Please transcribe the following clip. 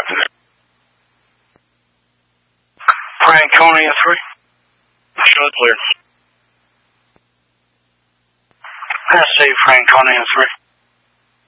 Copy that. Franconia 3. Show clear. I say Franconia 3.